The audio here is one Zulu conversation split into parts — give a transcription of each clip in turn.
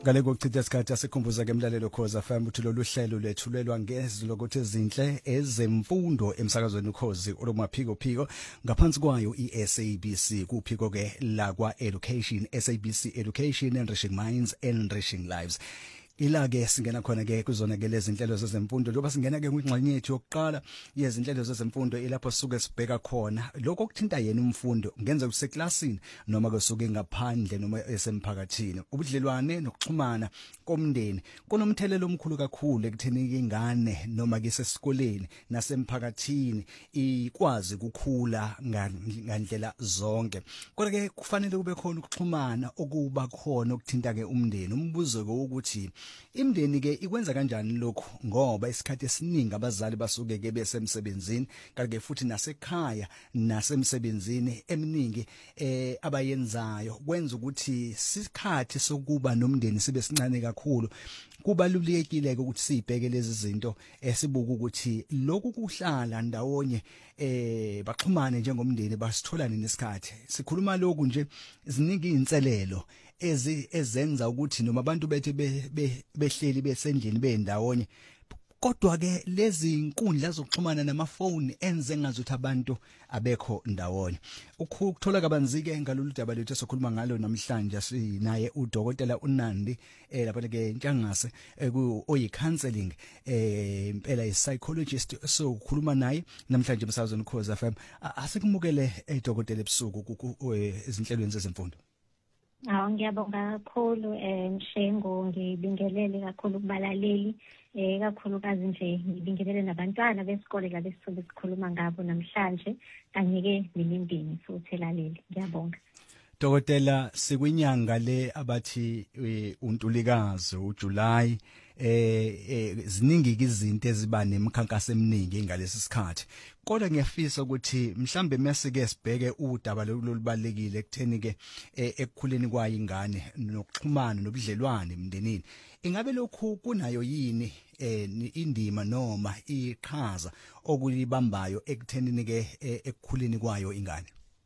Ngale kokuchitha isikhathi asikhumbuza ke emlalelo Khoza FM ukuthi lolu hlelo lethulelwa ngezilo ukuthi ezinhle ezemfundo emsakazweni ukhozi olumaphiko phiko ngaphansi kwayo iSABC kuphiko ke la kwa Education SABC Education Enriching Minds Enriching Lives. Ila ke singena khona ke kuzona ke lezi zinhlelo zezemfundo njengoba singena ke kwingxenye yethu yokuqala yezinhlelo zezemfundo ilapho sisuke sibheka khona lokho okuthinta yena umfundo ngenza kuseklasini noma kusuke ngaphandle noma esemphakathini ubudlelwane nokuxhumana komndeni kunomthelelo omkhulu kakhulu ekutheni ingane noma ke sesikoleni nasemphakathini ikwazi ukukhula ngandlela zonke kodwa ke kufanele kube khona ukuxhumana okuba khona okuthinta ke umndeni umbuzo ke ukuthi imndeni ke ikwenza kanjani lokho ngoba isikhathi esiningi abazali basuke ke besemsebenzini kanti futhi nasekhaya nasemsebenzini eminingi abayenzayo kwenza ukuthi isikhathi sokuba nomndeni sibe sincane kakhulu kubalulekile ukuthi sibheke lezi zinto esibuka ukuthi lokhu kuhlala ndawonye baxhumane njengomndeni basitholane nesikhathi sikhuluma lokhu nje ziningi inselelo ezenza ukuthi noma abantu bethu behleli besendlini bendawonye kodwa ke lezi inkundla zokuxhumana namafoni enze ngazuthi abantu abekho ndawonye ukuthola kabanzike ngalolu daba lethu sokhuluma ngalo namhlanje sinaye udokotela uNandi lapha ke Ntshangase oyi counseling impela i psychologist so ukukhuluma naye namhlanje emsakazweni Khoza FM asikumukele edokotela ebusuku izinhlelweni zezemfundo. Ngiyabonga kakhulu Mshengo ngibingelele kakhulu kubalaleli kakhulukazi nje ngibingelele nabantwana besikole la besizobe sikhuluma ngabo namhlanje kanye ke nemindeni futhi elaleli ngiyabonga. Dokotela sikwinyanga le abathi uNtulikazi uJuly ziningi izinto eziba nemikhankaso eminingi ngalesi sikhathi kodwa ngiyafisa ukuthi mhlambe mesike sibheke udaba lolubalekile ekutheni ke ekukhuleni kwayo ingane nokuxhumana nobudlelwane emndenini ingabe lokhu kunayo yini indima noma iqhaza okulibambayo ekuthenini ke ekukhuleni kwayo ingane.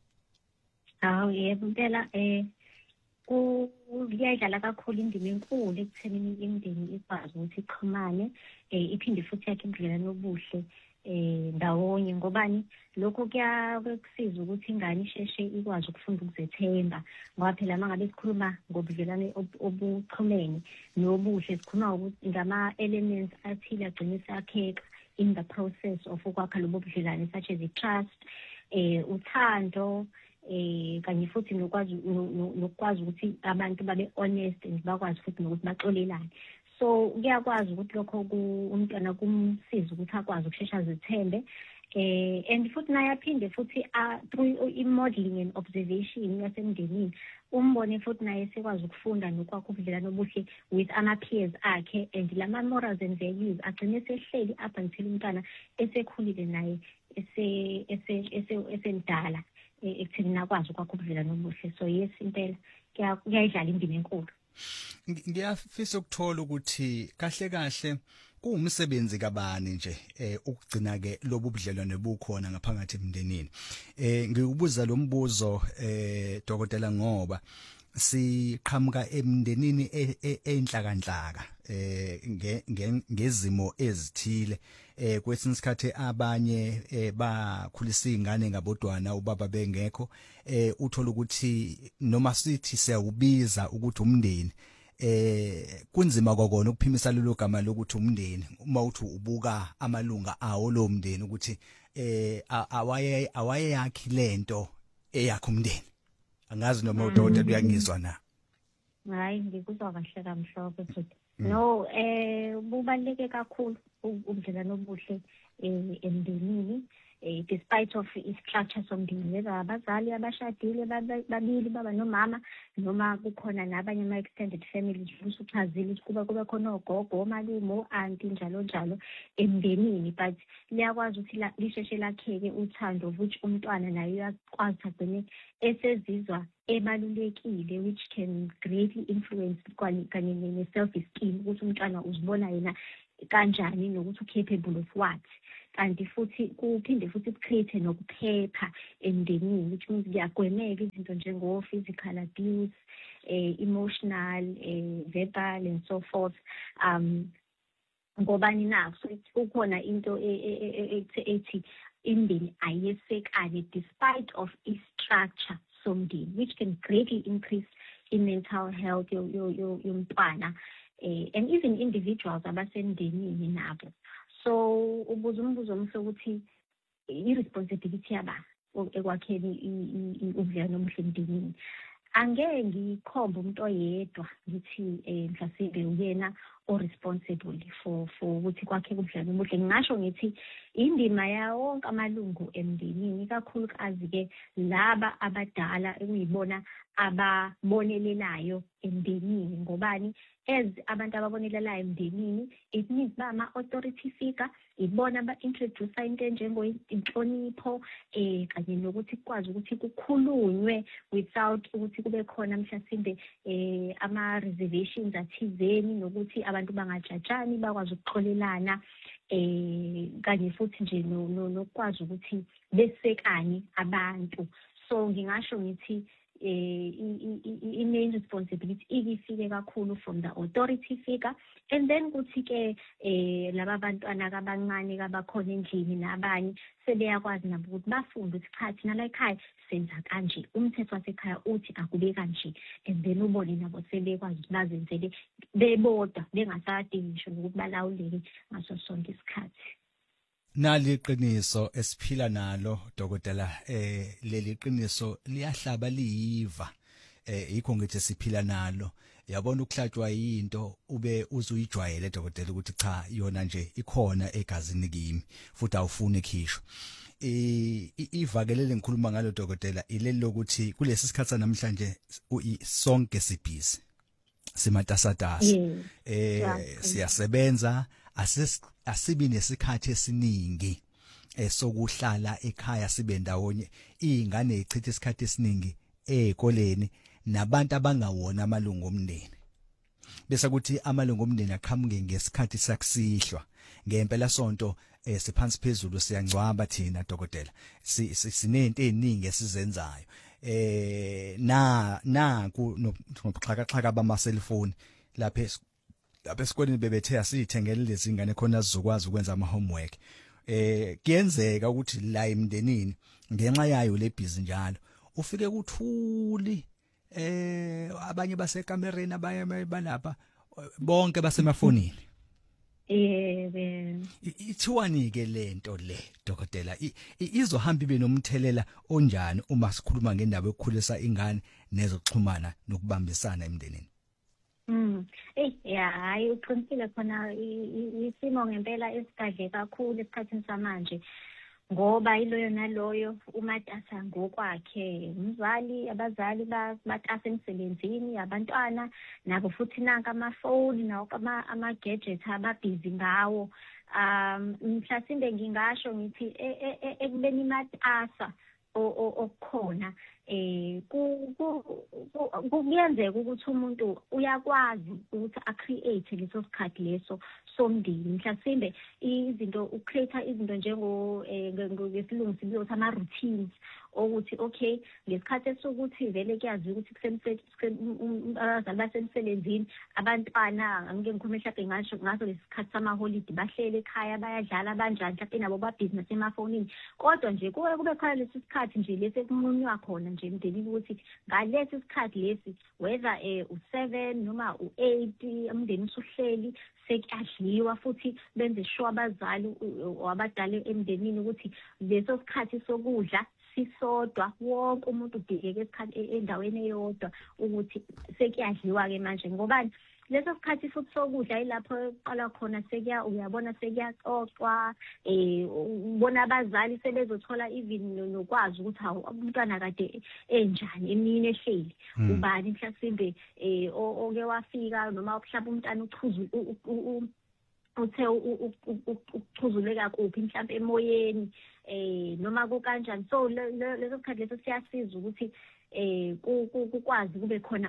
Yebo impela kuyadlala kakhulu indima enkulu ekuthenini imindeni ikwazi ukuthi iqhumane iphinde futhi yakhe ubudlelwano obuhle ndawonye ngobani lokho kuyakusiza ukuthi ingane isheshe ikwazi ukufunda ukuzethemba ngoba phela mangabe sikhuluma ngobudlelwano obuxhumene nobuhle sikhuluma ngama elements athile agcine sakheka in the process of ukwakha lobo budlelwano such as trust uthando kanye futhi nokwazi ukuthi abantu babe honest and bakwazi futhi nokuthi baxolelane so kuyakwazi ukuthi lokho umntwana kumsiza ukuthi akwazi ukushesha azithembe and futhi naye aphinde futhi through modeling and observation yasemndenini umbone futhi naye sekwazi ukufunda nokwakho ubudlelwano obuhle with ama-peers akhe and lama morals and values agcine sehleli up until umntwana esekhulile naye esemdala ekutheni akwazi ukwakho ubudlelwano obuhle so yes impela kuyayidlala indima enkulu. Ngiyafisa ukuthola ukuthi kahle kuwumsebenzi kabani nje ukugcina ke lobu budlelwano bukhona ngaphakathi emndenini. Ngikubuza lo mbuzo dokotela ngoba siqhamuka emndenini enhlakanhlaka ngezimo ezithile kwesinye isikhathi abanye bakhulisa izingane ngabodwana ubaba bengekho uthola ukuthi noma sithi siyawubiza ukuthi umndeni kunzima kokona ukuphimisa lelo gama lokuthi umndeni uma uthi ubuka amalunga awo lo mndeni ukuthi awaye yakhe lento eyakho umndeni angazi noma udokotela uyangizwa na. Hayi ngikuzwa kahle kamhlophe futhi no bubaleke kakhulu ubudlelwano obuhle emndenini despite of structure somndeni whether abazali abashadile babili baba nomama noma kukhona nabanye ama extended families usuchazile ukuthi kube khona ogogo omalume o-auntie njalo emndenini but liyakwazi ukuthi lisheshe lakheke uthando ukuthi umntwana naye uyakwazi agcine esezizwa ebalulekile which can greatly influence kanye ne-self esteem ukuthi umntwana uzibona yena kanjani nokuthi u-capable of what kanti futhi kuphinde futhi kucreate nokuphepha emndenini ukuthi kuyagwemeka izinto njengo physical abuse emotional, verbal and so forth. Ngobani na kukhona into ethi imindeni ayesekane despite of i-structure somndeni, which can greatly increase i-mental health yomntwana and even individuals abasemndenini nabo. So ubuza umbuzo omuhle ukuthi i-responsibility yaba ekwakheni ubudlelwano obuhle emndenini. Angeke ngikhombe umuntu oyedwa ngithi mhlawumbe uyena responsible for ukuthi kwakhe ubudlelwano obuhle. Ngingasho ngithi indima yawo wonke amalungu emndenini, kakhulukazi ke laba abadala ekuyibona ababonelelayo emndenini. Ngobani? As abantu ababonelelayo emndenini, it means ba ama-authority figure, ibona aba-introduce into enjengoinhlonipho kanye nokuthi kukwazi ukuthi kukhulunywe without ukuthi kube khona mhlawumbe ama-reservations athizeni, nokuthi abantu bangajajani, bakwazi ukuxolelana kanye futhi nje nokwazi ukuthi besekanye abantu. So ngingasho ngithi i-main responsibility ifike kakhulu from the authority figure, and then kuthi ke laba bantwana abancane abakhona endlini nabanye sebeyakwazi nabo ukuthi bafunde ukuthi cha thina la ekhaya senza kanje, umthetho wasekhaya uthi akube kanje, and then ubone nabo sebekwazi ukuthi bazenzele bebodwa bengasadingi ngisho nokuthi balawuleke ngaso sonke isikhathi. Nali qiniso esiphila nalo dokotela, leli qiniso liyahlaba liyiva, yikho ngithi siphila nalo. Yabona ukuhlatshwa into ube uzuyijwayele dokotela ukuthi cha yona nje ikhona egazini kimi futhi awufuni ikhishwa. Ivakelele ngikhuluma ngalo dokotela ileli lokuthi kulesi sikhathi namhlanje sonke sibhizi simatasatasa, siyasebenza, asibi nesikhathi esiningi sokuhlala ekhaya sibe ndawonye. Izingane zichitha isikhathi esiningi ezikoleni nabantu abangawona amalungu omndeni, bese kuthi amalungu omndeni aqhamuke ngesikhathi sakusihlwa ngempela sonto siphansi phezulu siyangcwaba thina dokotela, sinento eziningi esizenzayo nobuxhakaxhaka bama cellphone lapha esikoleni bebethe asithengele lezi ngane khona sizokwazi ukwenza ama homework. Kuyenzeka ukuthi la emndenini ngenxa yayo le busy njalo ufike kuthuli, abanye basekamereni, abanye balapha, bonke basemafonini. Ithiwani ke lento le dokotela izohamba ibe nomthelela onjani uma sikhuluma ngendaba yokukhulisa ingane nezokuxhumana nokubambisana emndenini? Hayi uqinisile khona isimo ngempela esigadle kakhulu esikhathini samanje, ngoba iloyo naloyo umatasa ngokwakhe, umzali, abazali batasa emsebenzini, abantwana nabo futhi nanka amafoni nawo ama-gadget ababhizi ngawo. Mhlasimbe ngingasho ngithi ekubeni matasa okukhona kuyenzeka ukuthi umuntu uyakwazi ukuthi a-create leso sikhathi leso somndeni. Mhlasimbe izinto ucreate izinto ngesilungu sibiza ukuthi ama-routines, ukuthi okay ngesikhathi esokuthi vele kuyazi ukuthi abazali basemsebenzini, abantwana angeke ngikhulume mhlawumbe ngaso lesi sikhathi sama-holiday bahlele ekhaya bayadlala banjani, mhlawumbe nabo babhizi nasemafonini, kodwa nje kube khona lesi sikhathi nje lesi ekumunywa khona nje emndenini ukuthi ngalesi sikhathi lesi whether u7 noma u8 umndeni usuhleli sekuyadliwa, futhi benze sure abazali abadala emndenini ukuthi leso sikhathi sokudla sisodwa, wonke umuntu ubhekeke esikhathi endaweni eyodwa ukuthi sekuyadliwa-ke manje. Ngobani? Leso sikhathi futhi sokudla yilapho eqala khona uyabona sekuyaxoxwa, ubona abazali sebezothola even nokwazi ukuthi hawu umntwana kade enjani emini ehleli, ubani mhlasimbe oke wafika noma mhlawumbe umntana uthe ukuchuzuleka kuphi mhlawumbe emoyeni noma kukanjani. So leso sikhathi leso siyasiza ukuthi kukwazi kube khona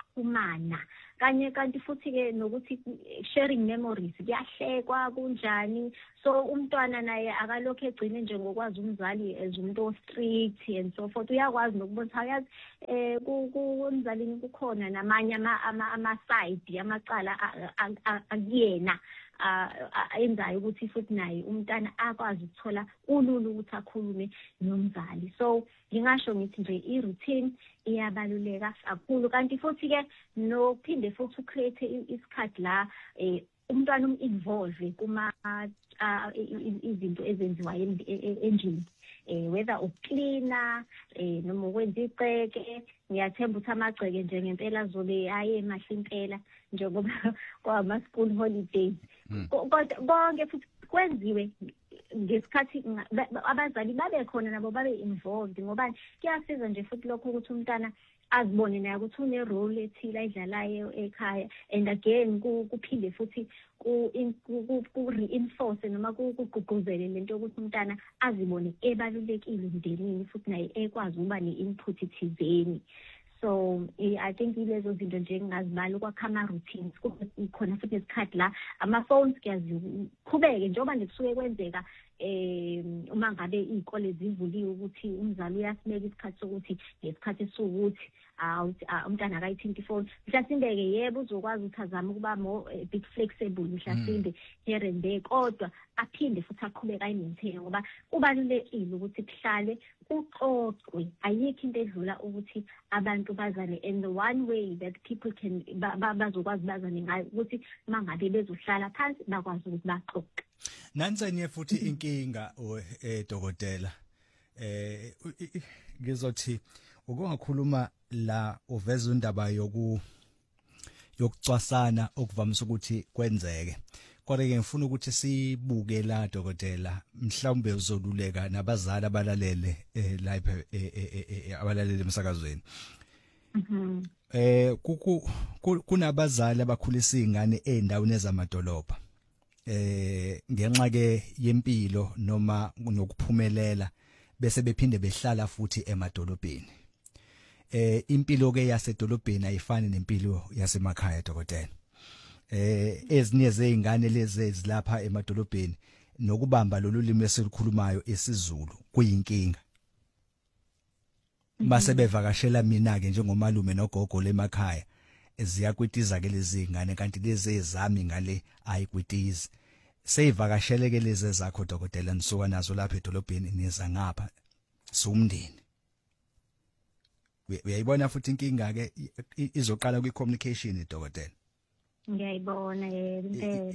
ukuxhumana kanti futhi ke nokuthi sharing memories kuyahlekwa kunjani. So umntwana naye akalokho egcine nje ngokwazi umzali as umuntu strict and so forth. Uyakwazi nokubona yazi kumzalini kukhona namanye ama side amacala akuyena enzayo ukuthi futhi naye umntana akwazi ukuthola ululu ukuthi akhulume nomzali. So ngingasho ngithi nje i-routine iyabaluleka kakhulu, kanti futhi ke nokuphinde futhi ucreate isikhathi la umntwana involve kuma izinto ezenziwa endlini, whether ucleaner noma ukwenza iceke. Ngiyathemba ukuthi amagceke nje ngempela azobe aye mahle impela njengoba kwama school holidays. Kodwa bonke futhi kwenziwe ngesikhathi abazali babe khona nabo babe involved, ngoba kuyasiza nje futhi lokho ukuthi umntana azibone naye ukuthi une role ethile ayidlalayo ekhaya. And again kuphinde futhi ku reinforce noma kugqugquzele lento ukuthi umntana azibone ebalulekile emndenini futhi naye ekwazi ukuba ne-input thizeni. So I think ilezo zinto nje engingazibala ukwakha ama-routines. Khona futhi isikhathi la ama-phones kuyaziqhubeke njengoba nje kusuke kwenzeka uma ngabe iy'kole zivuliwe ukuthi umzali uyasibeka isikhathi sokuthi ngesikhathi esiwukuthi umntana akayithinta ifoni. Mhlasimbe-ke yebo uzokwazi ukuthi azame ukuba more bit flexible mhlasimbe here and there, kodwa aphinde futhi aqhubeke ayi-maintain ngoba kubalulekile ukuthi kuhlale kuxoxwe. Ayikho into edlula ukuthi abantu bazane, and the one way that people can bazokwazi bazane ngayo ukuthi uma ngabe bezohlala phansi bakwazi ukuthi baxoxe. Nansenye futhi inkinga dokotela ngizothi ukungakhuluma la uveza indaba yokucwasana okuvamisa ukuthi kwenzeke. Kodwa ke ngifuna ukuthi sibuke la dokotela, mhlawumbe uzoluleka nabazali abalalele live abalalele emsakazweni. Kunabazali abakhulisa izingane ezindaweni ezamadolobha ngenxa ke yempilo noma nokuphumelela bese bephinde behlala futhi emadolobheni. Impilo ke yasedolobheni ayifani nempilo yasemakhaya dokotela. Ezinye zeingane lezi ezilapha emadolobheni nokubamba lolu limi esilukhulumayo isiZulu kuyinkinga. Mase bevakashela mina ke njengomalume nogogo lemakhaya ziyakwitiza ke lezi ingane, kanti lezi ezami ngale ayikwitizi. Seyivakashele ke lezi zakho dokotela nisuka nazo lapha edolobheni niza ngapha sumndeni. Uyayibona futhi inkinga ke izoqala kwi-communication dokotela. Ngiyayibona yebo.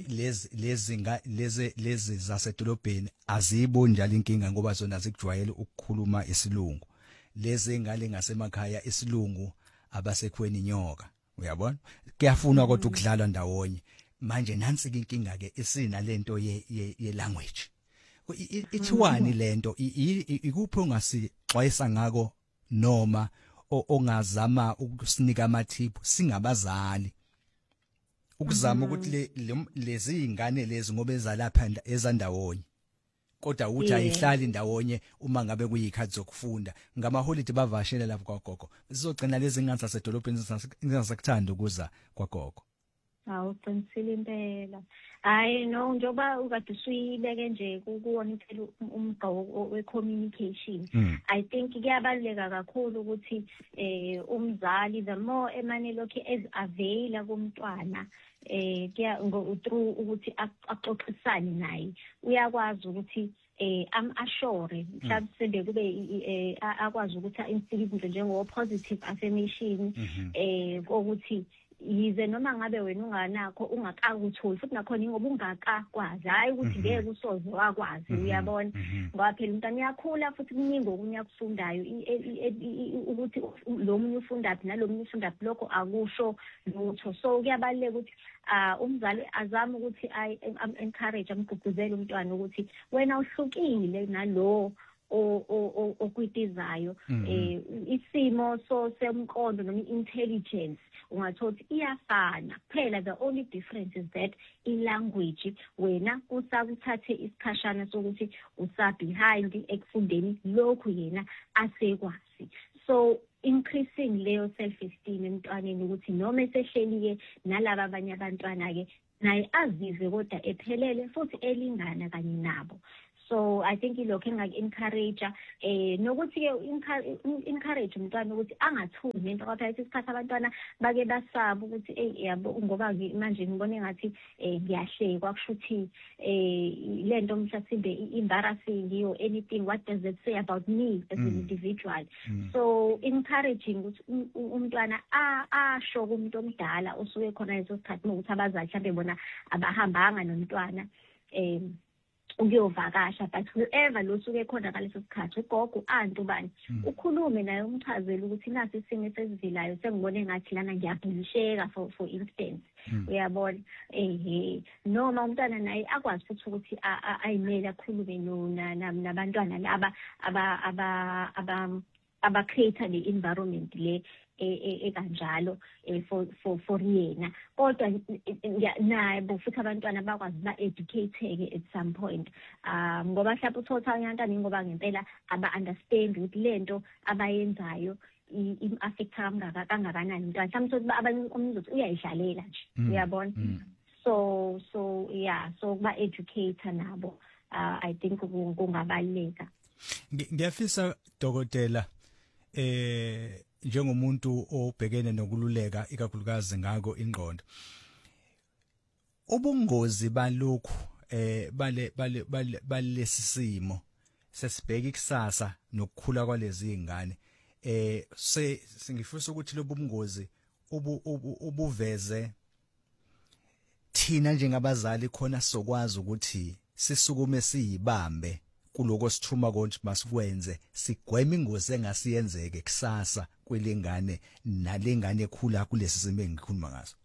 Lezi zasedolobheni aziyiboni njalo inkinga ngoba zona zikujwayele ukukhuluma isilungu. Lezi ngale ngasemakhaya isilungu abasekhweni nyoka. Uyabona? Kuyafunwa kodwa ukudlalwa ndawonye. Manje nansi inkinga ke isina lento ye language. Ithiwani lento ikuphi ongasixwayisa ngako noma ongazama ukusinika amathiphu singabazali ukuzama ukuthi lezi ingane lezi ngoba ezalapha ezandawonye kodwa uthi ayihlali ndawonye uma ngabe kuyikhathi zokufunda ngama holiday bavashela lapha kwagogo zizogcina lezi ingane zasedolobheni zingasakuthanda ukuza kwagogo. Awuqinisile impela. Hayi no, njoba ukade usuyibeke nje kuwona impela umgqo we-communication. I think kuyabaluleka kakhulu ukuthi umzali the more emane lokho availa kumntwana through ukuthi axoxisane naye uyakwazi ukuthi am-assure mhlawumbe kube akwazi ukuthi insike izinto njengo-positive affirmation ukuthi yize noma ngabe wena unganakho ungakakutholi futhi nakhona ingoba ungakakwazi hayi ukuthi ngeke usoze wakwazi uyabona ngoba phela umntana uyakhula futhi kuningi okunye akufundayo ukuthi lo munye ufundaphi nalo munye ufundaphi lokho akusho lutho. So kuyabaluleka ukuthi umzali azame ukuthi encourage amgqugquzele umntwana ukuthi wena uhlukile nalo okwitizayo isimo semqondo noma intelligence ungathothi iyafana phela. The only difference is that in language wena usakuthathe isikhashana sokuthi usa behind ekufundeni lokhu yena asekwazi. So increasing leyo self-esteem emntwaneni ukuthi noma esehleli-ke nalaba abanye abantwana-ke naye azizwe kodwa ephelele futhi elingana kanye nabo. So I think ilokho engaku-encourage nokuthi-ke encourage umntwana ukuthi angathuki nento ngoba isikhathi abantwana bake basaba ukuthi yabo ngoba manje ngibona engathi ngiyahlekwa kusho ukuthi lento mhlasimbe embarrassing or anything, what does it say about me as an individual. So encouraging ukuthi umntwana asho kumuntu omdala osuke khona leso sikhathi ukuthi abazali mhlambe bona abahambanga nomntwana ukuyovakasha, but whoever losuke khona ngaleso sikhathi ugogo antu bani ukhulume naye umchazele ukuthi nasi isimo esesivilayo sengibone ngathi lana ngiyabhilisheka for instance, uyabona noma umntwana naye akwazi futhi ukuthi ayimele akhulume nabantwana laba aba-create le environment le ekanjalo for yena, kodwa nabo futhi abantwana bakwazi ba-educate-ke at some point ngoba mhlawumbe uthotha abantwana ngoba ngempela aba-understand ukuthi lento abayenzayo im-affecta kangakanani umntwana, mhlawumbe abanye umntu uyayidlalela nje, uyabona. So yeah, so kuba-educator nabo I think kungabaluleka. Ngiyafisa dokotela njengomuntu obhekene nokululeka ikakhulukazi ngako ingqondo, ubungozi balokhu balesisimo sesibheka ikusasa nokukhula kwalezi izingane singifisa ukuthi lobu bungozi ubuveze thina njengabazali khona sokwazi ukuthi sisukume siyibambe kuloko sithuma konke masikwenze sigweme ingozi engasiyenzeke kusasa kwelengane nalengane ekhula kulesi simo engikhuluma ngaso.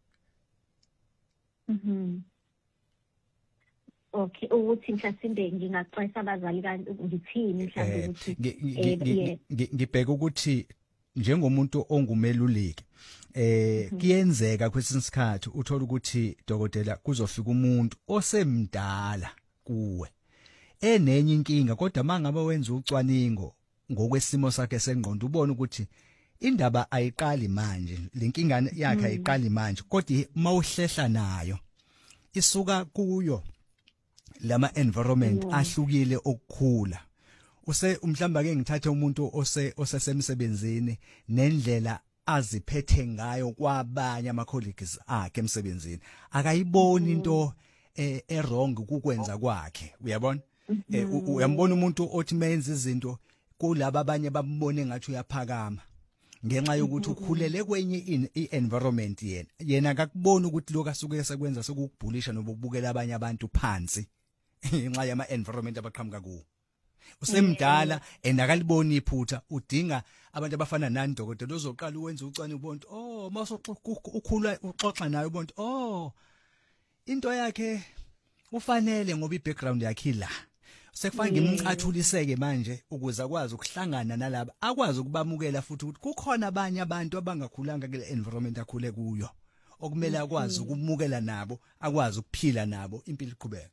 Okay, ukuthi mhlasimbe ngingaxwayisa abazali kanti ngithini mhlawumbe ukuthi ngibheka ukuthi njengomuntu ongumeluleki kuyenzeka kwesinye isikhathi uthola ukuthi dokotela kuzofika umuntu osemdala kuwe enenye inkinga, kodwa mangabe wenza ucwaningo ngokwesimo sakhe sengqondo ubona ukuthi indaba ayiqali manje, lenkinga yakhe ayiqali manje, kodwa mawuhlehla nayo isuka kuyo lama environment ahlukile okukhula. Mhlamba ke ngithathe umuntu osesemsebenzini nendlela aziphethe ngayo kwabanye ama colleagues akhe emsebenzini akayiboni into wrong ukukwenza kwakhe, uyabona. Uyambona umuntu othi menza izinto kulabo abanye babone ngathi uyaphakama ngenxa yokuthi ukhulele kwenye i-environment yena akakubona ukuthi lokho asuke sekwenza sekukubhulisha nobukubukela abanye abantu phansi ngenxa yama environment abaqhamuka kuwo. Usemdala endakalibona iphutha, udinga abantu abafana nani dokotela ozoqala uwenza ucane ubonto ukhula uxoxa naye ubonto into yakhe ufanele ngoba i-background yakhe la sekufanele ngimcathuliseke manje ukuze akwazi ukuhlangana nalabo akwazi ukubamukela futhi ukuthi kukhona abanye abantu abangakhulanga kule environment akhule kuyo okumele akwazi ukumukela nabo akwazi ukuphila nabo impilo iqhubeka.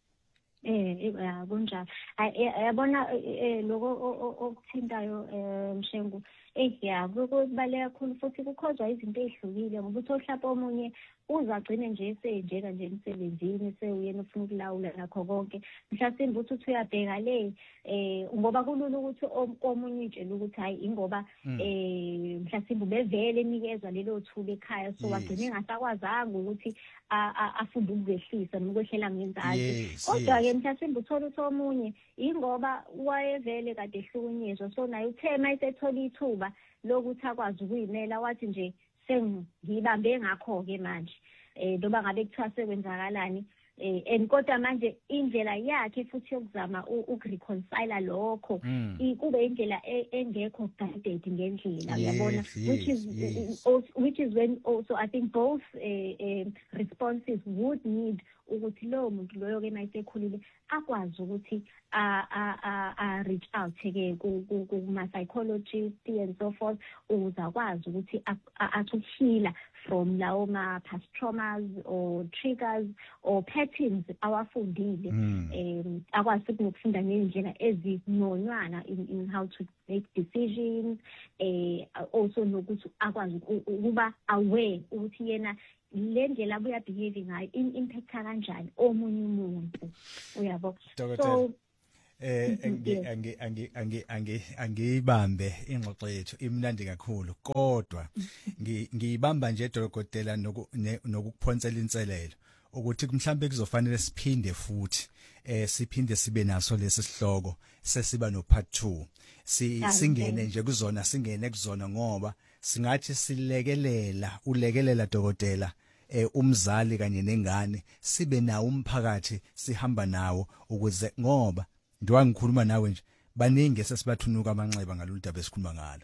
Kunjalo yabona lokho okuthintayo Mshengu kubaleka kakhulu futhi kukhozwa izinto ezihlukile ngoba uthi mhlawumbe omunye uzagcine nje esenjeka nje emsebenzini sewuyena ufuna ukulawula nakho konke mhlasimbe uthi uyabheka le ngoba kulula ukuthi omunye utshela ukuthi hayi ingoba mhlasimbe ubevele enikezwa lelo thuba ekhaya so wagcine engasakwazanga ukuthi afunde ukuzehlisa nokwehlela ngenzazi kodwa ke mhlasimbe uthola ukuthi omunye ingoba wayevele kade ehlukunyezwa so naye uthema isethola ithuba lokuthi akwazi ukuyimela wathi nje sengibambe ngakho-ke manje noma ngabe kuthiwa sekwenzakalani kodwa manje indlela yakhe futhi yokuzama ukureconcile lokho kube indlela engekho guided ngendlela uyabona which is when also I think both responses would need ukuthi lowo muntu loyo ke mayisekhulile akwazi ukuthi reach out ke kuma psychologist and so forth ukuze akwazi ukuthi athuthila from lawo ma-past traumas or triggers or patterns awafundile akwazi futhi nokufunda ngendlela ezinonywana in how to make decisions, also nokuthi akwazi ukuba aware ukuthi yena le ndlela abuya behave ngayo impacta kanjani omunye umuntu uyabo. So angibambe ingxoxo yethu imnandi kakhulu kodwa ngiyibamba nje dokotela nokuphonsela inselelo ukuthi mhlambe kuzofanele siphinde futhi siphinde sibe naso lesi sihloko sesiba no part 2 singene nje kuzona singene kuzona ngoba singathi ulekelela dokotela umzali kanye nengane sibe nawo umphakathi sihamba nawo ukuze ngoba ndiwa ngikhuluma nawe nje baningi sesibathunuka amanxeba ngalolu daba esikhuluma ngalo.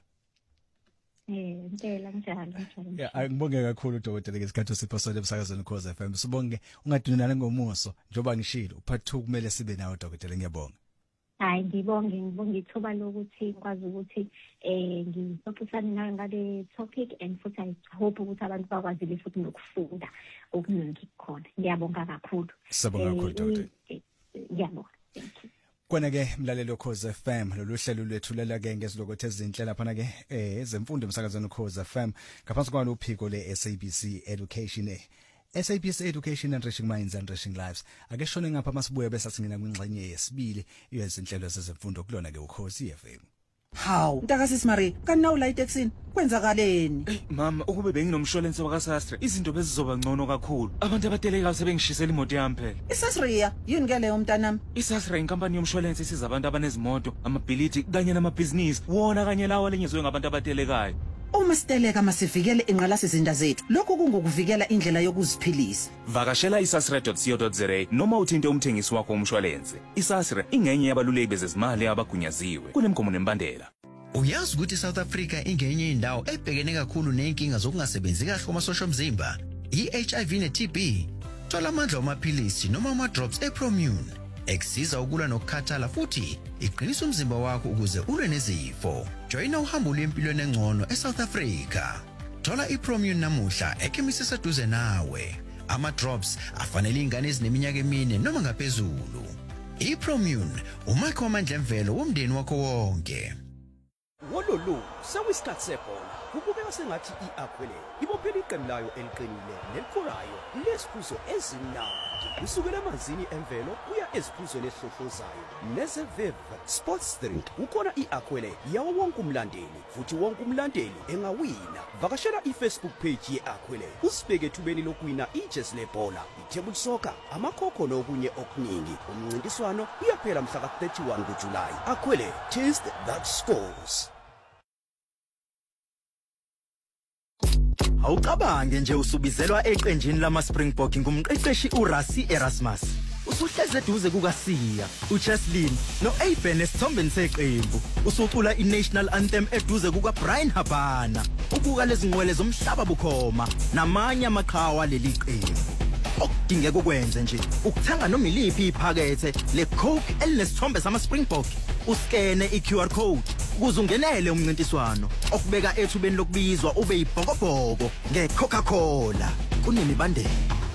Impela njalo. Ngibonge kakhulu dokotela ngesikhathi siphosele emsakazweni Khoza FM. Sibonge ungadunana ngomuso njoba ngishilo part 2 kumele sibe nawo dokotela ngiyabonga. Hayi ngibonge ithuba lokuthi ngikwazi ukuthi ngizoxoxisana nawe ngale topic and futhi I hope ukuthi abantu bakwazile futhi nokufunda okuningi khona. Ngiyabonga kakhulu. Sibonga kakhulu dokotela. Ngiyabonga. Thank you. Kona ke mlalelo Khoza FM lolu hlelo lwethulela ke ngezilokothe ezinhle lapha ke ezemfundo emsakazweni Khoza FM ngaphansi kwalo uphiko le SABC Education SABC Education Enriching Minds and Enriching Lives ake shone ngapha masibuye bese singena kwingxenye yesibili yezinhlelo zezemfundo kulona ke uKhosi FM. Hawu ntakasisi Marie kana ula itaxini kwenzakaleni? Mama ukube benginomshwalense wakaSastre izinto bezizoba ngcono kakhulu. Abantu abateleka sebengishisela imoto yami phela. iSastre yini ke leyo mntanami? iSastre inkampani yomshwalense isiza abantu abanezimoto, amabhilidi kanye namabhizinisi wona kanye lawo lenyezwe ngabantu abatelekayo. Uma siteleka masivikele inqalasizinda zethu lokho kungokuvikela indlela yokuziphilisa. Vakashela isastre.co.za noma uthinte umthengisi wakho umshwalense. iSastre ingenye yabaluleki bezezimali abagunyaziwe kunemgomo nembandela. Uyazi ukuthi South Africa ingenye indawo ebhekene kakhulu nenkinga zokungasebenzi kahle kwamasosha omzimba, iHIV neTB. Thola amandla amaphilisi noma ama-drops ePromune eksiza ukulwa nokukhathala futhi iqinisa umzimba wakho ukuze ulwe nezifo. Joina uhambo lwempilo engcono eSouth Africa. Thola iPromune namuhla ekhemisi eseduze nawe. Ama-drops afanele ingane ezineminyaka 4 noma ngaphezulu. iPromune umakho amandla emvelo womndeni wakho wonke. Wololo sawisikhathi sebhola kubukeka sengathi iAquile ibophela iqembu layo eliqinile nelikhorayo lesiphuzo ezimnandi kusukela emanzini emvelo kuya eziphuzweni ehlohlozayo nezeviv sports drink ukona iAquile yawo wonke umlandeli futhi wonke umlandeli engawina. Vakashela iFacebook page yeAquile usibeke ethubeni lokuwina ijezi lebhola, itable soccer, amakhokho nokunye okuningi. Umncintiswano uyaphela mhla ka-31 kuJulayi. Aquile, taste that scores. Awucabange nje usubizelwa eqenjini lama Springbok ngumqeqeshi uRasi Erasmus. Usuhleze eduze kukaSiya, uCheslin noAben esithombeni seqembu. Usucula iNational Anthem eduze kukaBrian Habana. Ubuka lezi ngwele zomhlaba bukhoma namanye amaqhawe leli qembu. Okudingeka ukwenze nje ukuthenga noma iliphi iphakethe leCoke elinesithombe sama Springbok. Uskene iQR code ukuze ungenele umncintiswano okubeka ethubeni lokubizwa ube yibhokobhoko ngeCoca-Cola kunemibandela.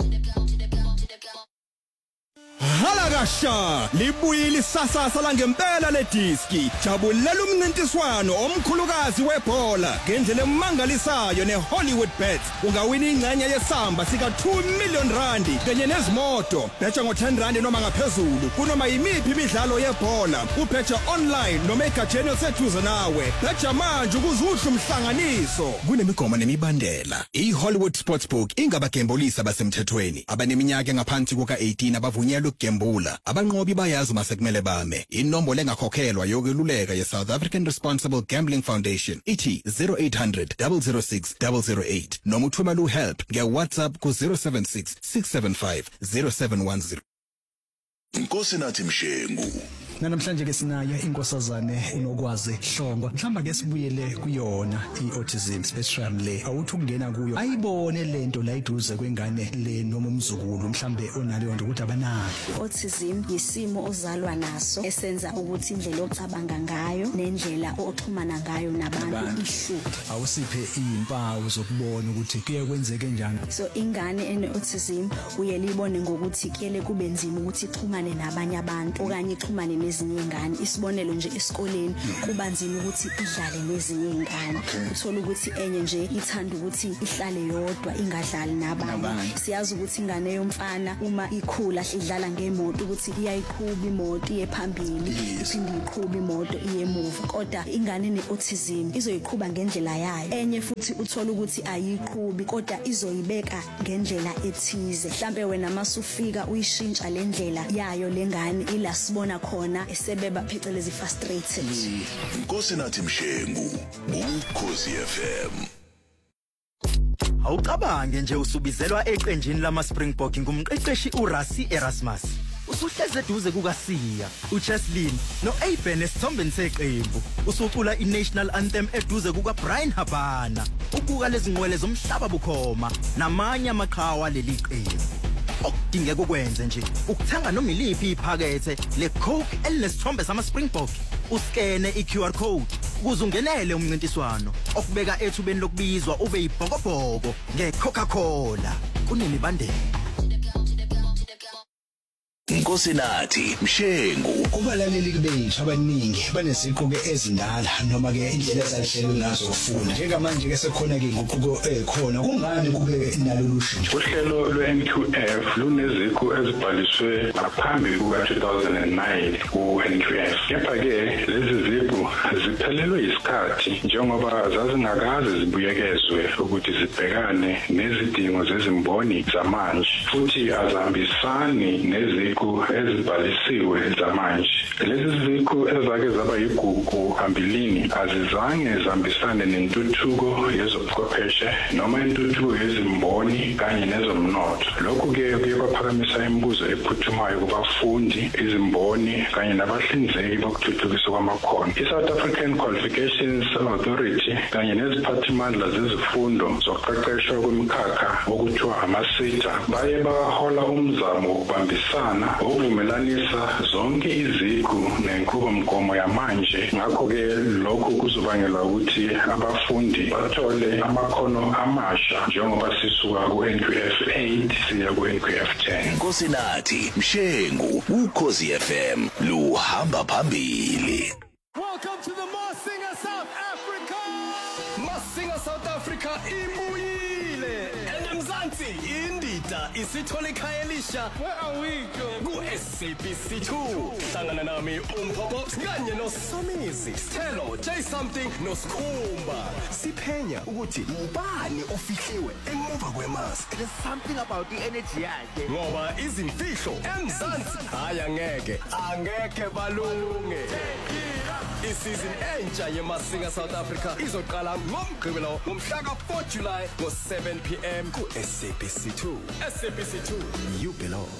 Halakasha libuyile isasasa la ngempela le diski jabulela umncintiswano omkhulukazi webhola ngendlela emangalisayo neHollywood Bets ungawina ingxenye yesamba sika 2 million rand kanye nezimoto betha ngo10 rand noma ngaphezulu kunoma yimiphi imidlalo yebhola ubetha online noma egajeni osethuze nawe betha manje ukuze udle umhlanganiso kunemigomo nemibandela. iHollywood Sportsbook ingabagembolisi abasemthethweni abaneminyaka engaphansi kuka 18 abavunyelwe ukugembula. Abanqobi bayazi uma sekumele bame. Inombolo engakhokhelwa yokweluleka ye-South African Responsible Gambling Foundation ithi 0800 006 008 noma uthumela uhelp nge-WhatsApp ku 076 675 0710. Inkosi nathi Mshengu namhlanje ke sinayo inkosazane unokwazi Hlongwa. Mhlamba ke sibuyele kuyona iautism spectrum le. Awuthi ukungena kuyo ayibone lento la iduze kwengane le noma umzukulu mhlambe onaleyo nto ukuthi abanaki. Autism yisimo ozalwa naso esenza ukuthi indlela ocabanga ngayo nendlela oxhumana ngayo nabantu ihluke. Awusiphe izimpawu zokubona ukuthi kuye kwenzeke njani. So ingane ene-autism uyelibone ngokuthi kuyele kube nzima ukuthi ixhumane nabanye abantu okanye ixhumane nezinye izingane. Isibonelo nje esikoleni kuba nzima ukuthi idlale nezinye izingane. Uthola ukuthi enye nje ithanda ukuthi ihlale yodwa ingadlali nabanye. Siyazi ukuthi ingane yomfana uma ikhula idlala ngemoto ukuthi iyayiqhuba imoto iye phambili iphinde iqhuba imoto iye emuva. Kodwa ingane ne-autism izoyiqhuba ngendlela yayo. Enye futhi uthola ukuthi ayiqhubi kodwa izoyibeka ngendlela ethize. Mhlambe wena masufika uyishintsha le ndlela yayo lengane ila sibona khona esebeba phecelezi frustrated. Nkosi nathi Mshengu uKhosi FM. Awucabange nje usubizelwa eqenjini lama Springbok ngumqeqeshi uRasi Erasmus. Usuhleze eduze kukaSiya, uCheslin noAben esithombeni seqembu. Usucula iNational Anthem eduze kukaBrian Habana. Ubuka lezi ngwele zomhlaba bukhoma namanye amaqhawe leli qembu. Okudingeka ukwenze nje ukuthenga noma iliphi iphakethe leCoke elinesithombe sama Springbok. Uskene iQR code ukuze ungenele umncintiswano okubeka ethubeni lokubizwa ube yibhokobhoko ngeCoca-Cola. Kunemibandela. Nkosi nathi Mshengu. Kubalaleli bethu abaningi banesiqoke ezindala noma ke indlela ezahlelwe ngazo ukufunda. Njengamanje ke sekhona ke inguquko ekhona. Kungani kube nalolu shintsho? Uhlelo lwe-NQF luneziqu ezibhaliswe ngaphambi kuka-2009 ku-NQF. Kepha-ke lezi ziqu ziphelelwe yisikhathi njengoba zazingakaze zibuyekezwe ukuthi zibhekane nezidingo zezimboni zamanje futhi azihambisani neziqu ezibhalisiwe zamanje. Lezi ziqu ezake zaba yigugu phambilini azizange zihambisane nentuthuko yezobuchwepheshe noma intuthuko yezimboni kanye nezomnotho. Lokhu ke kuyaphakamisa imibuzo ephuthumayo kubafundi, izimboni kanye nabahlinzeki bokuthuthukiswa kwamakhono. I-South African Qualifications Authority kanye neziphathimandla zezifundo zokuqeqeshwa kwemikhakha okuthiwa ama-SETA baye bahola umzamo wokubambisana ukuvumelanisa zonke iziqu nenqubomgomo yamanje. Ngakho-ke lokhu kuzobangela ukuthi abafundi bathole amakhono amasha njengoba sisuka ku-NQF 8 siya ku-NQF 10. Nkosi nathi Mshengu uKhosi FM luhamba phambili. Welcome to the Masinga South Africa. Masinga South Africa ibuyile. Mzansi indida isithole ikhaya elisha. Where are we going? Ku-SABC 2. Hlangana nami uMpopo kanye noSomizi. Stelo, J something noSkhumba. Siphenya ukuthi ubani ofihliwe emuva kwemask. There's something about the energy yakhe. Ngoba izimfihlo eMzansi angeke balunge. Isizini entsha yeMasinga South Africa izoqala ngoMgqibelo ngomhla ka-4 July ngo-7 p.m. ku-SABC 2. SABC 2, you belong.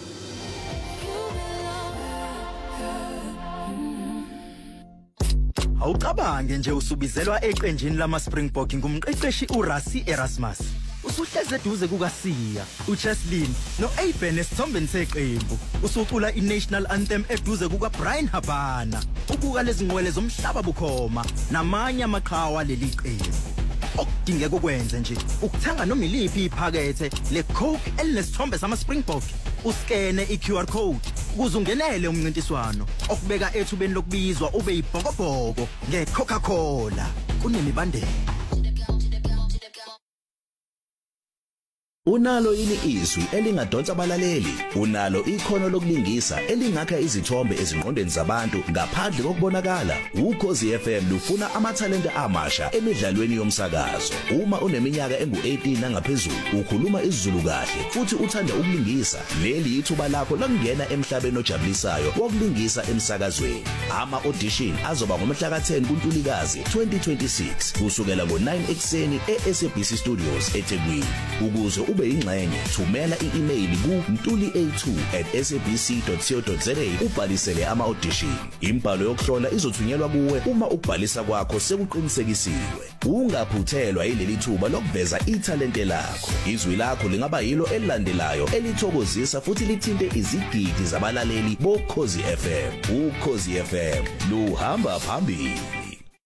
Awucabange nje usubizelwa eqenjini lama Springbok ngumqeqeshi uRasi Erasmus. Usuhleze eduze kukaSiya, uCheslin noAben esithombeni seqembu. Usucula iNational Anthem eduze kukaBrian Habana. Ubuka lezi ngwele zomhlaba bukhoma namanye amaqhawe leli qembu. Okudingeka ukwenze nje ukuthenga noma iliphi iphakethe leCoke elinesithombe sama Springbok. Uskene iQR code ukuze ungenele umncintiswano okubeka ethubeni lokubizwa ube yibhokobhoko ngeCoca-Cola. Kunemibandela. Unalo yini izwi elingadonsa abalaleli? Unalo ikhono lokulingisa elingakha izithombe ezingqondweni zabantu ngaphandle kokubonakala? uKhosi FM lufuna amathalente amasha emidlalweni yomsakazo. Uma uneminyaka engu-18 nangaphezulu, ukhuluma isiZulu kahle futhi uthanda ukulingisa, leli ithuba lakho lokungena emhlabeni ojabulisayo wokulingisa emsakazweni. Ama-audition azoba ngomhla ka-10 kuNtulikazi 2026 kusukela ngo-9 ekseni eSABC Studios eThekwini. Ukuze ube ingxenye thumela i-email ku mtuli82@sabc.co.za ubhalisele ama-audition. Imbhalo yokuhlola izothunyelwa kuwe uma ukubhalisa kwakho sekuqinisekisiwe. Ungaphuthelwa yileli thuba lokuveza ithalente lakho. Izwi lakho lingaba yilo elilandelayo elithokozisa futhi lithinte izigidi zabalaleli boKhosi FM. uKhosi FM luhamba phambili.